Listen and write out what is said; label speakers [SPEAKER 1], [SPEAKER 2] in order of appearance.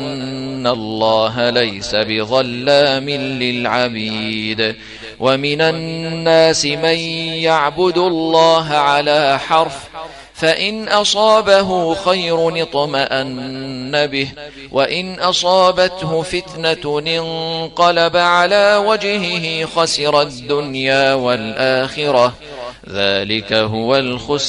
[SPEAKER 1] وأن الله ليس بظلام للعبيد. ومن الناس من يعبد الله على حرف، فإن أصابه خير اطمأن به، وإن أصابته فتنة انقلب على وجهه خسر الدنيا والآخرة، ذلك هو الخسران